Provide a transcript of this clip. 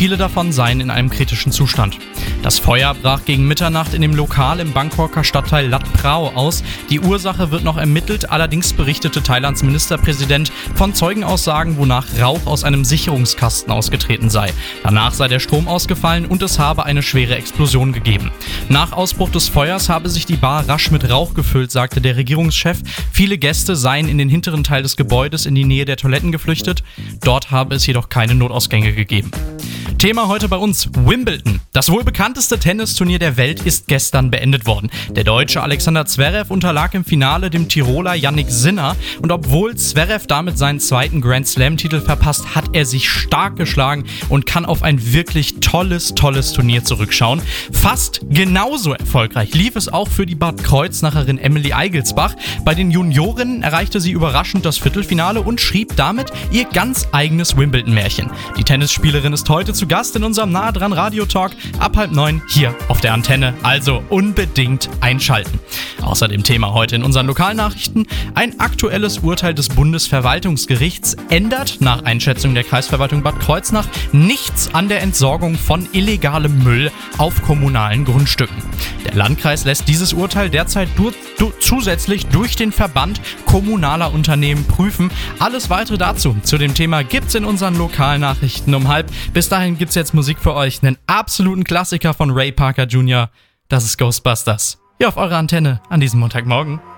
Viele davon seien in einem kritischen Zustand. Das Feuer brach gegen Mitternacht in dem Lokal im Bangkoker Stadtteil Lat Phrao aus. Die Ursache wird noch ermittelt, allerdings berichtete Thailands Ministerpräsident von Zeugenaussagen, wonach Rauch aus einem Sicherungskasten ausgetreten sei. Danach sei der Strom ausgefallen und es habe eine schwere Explosion gegeben. Nach Ausbruch des Feuers habe sich die Bar rasch mit Rauch gefüllt, sagte der Regierungschef. Viele Gäste seien in den hinteren Teil des Gebäudes in die Nähe der Toiletten geflüchtet. Dort habe es jedoch keine Notausgänge gegeben. Thema heute bei uns: Wimbledon. Das wohl bekannteste Tennisturnier der Welt ist gestern beendet worden. Der Deutsche Alexander Zverev unterlag im Finale dem Tiroler Jannik Sinner. Und obwohl Zverev damit seinen zweiten Grand Slam-Titel verpasst, hat er sich stark geschlagen und kann auf ein wirklich tolles Turnier zurückschauen. Fast genauso erfolgreich lief es auch für die Bad Kreuznacherin Emily Eigelsbach. Bei den Juniorinnen erreichte sie überraschend das Viertelfinale und schrieb damit ihr ganz eigenes Wimbledon-Märchen. Die Tennisspielerin ist heute zu Gast in unserem Nah dran Radio-Talk ab 8:30 hier auf der Antenne, also unbedingt einschalten. Außerdem Thema heute in unseren Lokalnachrichten: Ein aktuelles Urteil des Bundesverwaltungsgerichts ändert nach Einschätzung der Kreisverwaltung Bad Kreuznach nichts an der Entsorgung von illegalem Müll auf kommunalen Grundstücken. Der Landkreis lässt dieses Urteil derzeit zusätzlich durch den Verband kommunaler Unternehmen prüfen. Alles weitere dazu zu dem Thema gibt's in unseren Lokalnachrichten um 12:30. Bis dahin gibt's jetzt Musik für euch, einen absoluten Klassiker von Ray Parker Jr. Das ist Ghostbusters. Hier auf eurer Antenne an diesem Montagmorgen.